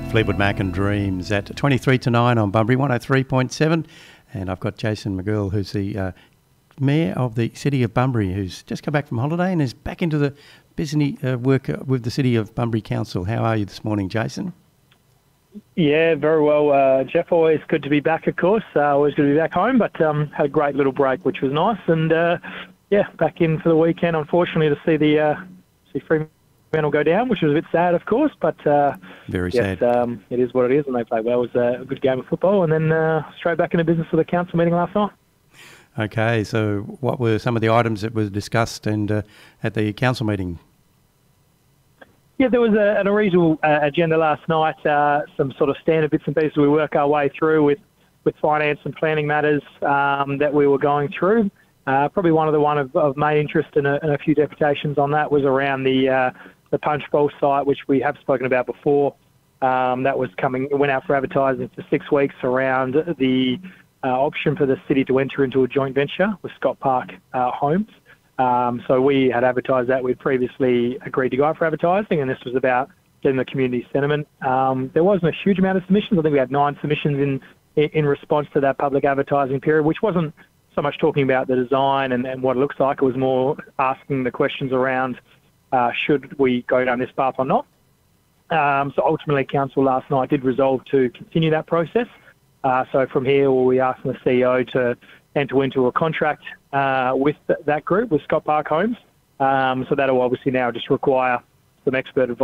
Fleetwood Mac and Dreams at 23 to 9 on Bunbury 103.7. And I've got Jason McGill, who's the Mayor of the City of Bunbury, who's just come back from holiday and is back into the busy work with the City of Bunbury Council. How are you this morning, Jason? Yeah, very well, Jeff. Always good to be back, of course. Always good to be back home, but had a great little break, which was nice. And, back in for the weekend, unfortunately, to see Fremantle go down, which was a bit sad, of course, but very sad. It is what it is, and they played well. It was a good game of football, and then straight back into business for the council meeting last night. Okay, so what were some of the items that were discussed and at the council meeting? Yeah, there was an original agenda last night, some sort of standard bits and pieces we work our way through with finance and planning matters that we were going through. Probably one of main interest and a few deputations on that was around the Punch Bowl site, which we have spoken about before. That went out for advertising for 6 weeks around the option for the city to enter into a joint venture with Scott Park Homes. So we had advertised that. We'd previously agreed to go out for advertising, and this was about getting the community sentiment. There wasn't a huge amount of submissions. I think we had 9 submissions in response to that public advertising period, which wasn't so much talking about the design and what it looks like. It was more asking the questions around should we go down this path or not. So ultimately, Council last night did resolve to continue that process. So from here, we'll be asking the CEO to enter into a contract with that group, with Scott Park Homes. So that'll obviously now just require some expert advice